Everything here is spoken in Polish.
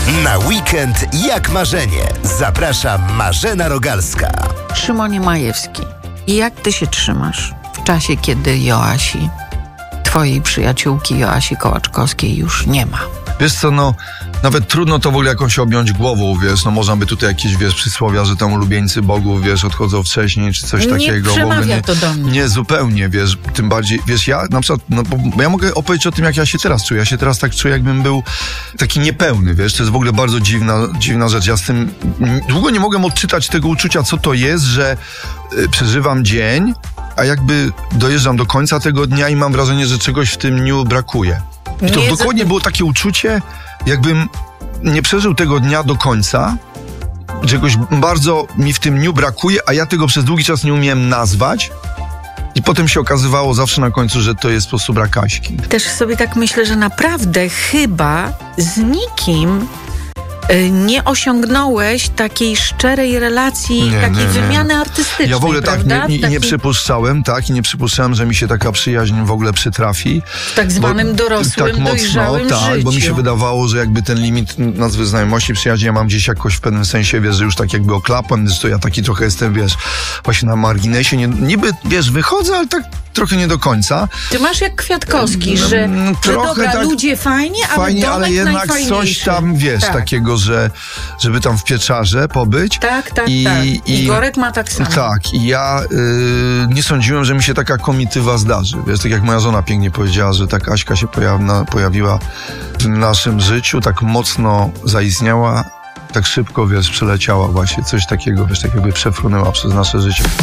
Na weekend jak marzenie. Zaprasza Marzena Rogalska. Szymonie Majewski, jak ty się trzymasz w czasie, kiedy Joasi, twojej przyjaciółki Joasi Kołaczkowskiej już nie ma? Wiesz co, nawet trudno to w ogóle jakąś objąć głową, wiesz, można by tutaj jakieś, przysłowia, że tam ulubieńcy bogów, odchodzą wcześniej, czy coś takiego. Nie przemawia to do mnie. Nie, zupełnie, tym bardziej, ja na przykład, bo ja mogę opowiedzieć o tym, jak ja się teraz czuję. Ja się teraz tak czuję, jakbym był taki niepełny, to jest w ogóle bardzo dziwna rzecz. Ja z tym długo nie mogłem odczytać tego uczucia, co to jest, że przeżywam dzień, a jakby dojeżdżam do końca tego dnia i mam wrażenie, że czegoś w tym dniu brakuje. I to dokładnie było takie uczucie, jakbym nie przeżył tego dnia do końca, czegoś bardzo mi w tym dniu brakuje, a ja tego przez długi czas nie umiałem nazwać. I potem się okazywało zawsze na końcu, że to jest po prostu brak Aśki. Też sobie tak myślę, że naprawdę chyba z nikim nie osiągnąłeś takiej szczerej relacji, takiej wymiany artystycznej. Ja w ogóle prawda? nie przypuszczałem, że mi się taka przyjaźń w ogóle przytrafi. W tak zwanym dorosłym, dojrzałym życiu. Bo mi się wydawało, że jakby ten limit nazwy znajomości, przyjaźni ja mam gdzieś jakoś w pewnym sensie, że już tak jakby oklapłem, że to ja taki trochę jestem, właśnie na marginesie. Niby, wychodzę, ale tak trochę nie do końca. Ty masz jak Kwiatkowski, że dobra, tak, ludzie fajnie, ale jednak coś tam, takiego, żeby tam w Pieczarze pobyć. Tak. I Gorek ma tak samo. Tak, i ja nie sądziłem, że mi się taka komitywa zdarzy. Tak jak moja żona pięknie powiedziała, że tak Aśka się pojawiła w naszym życiu, tak mocno zaistniała, tak szybko, przeleciała właśnie, coś takiego, tak jakby przefrunęła przez nasze życie.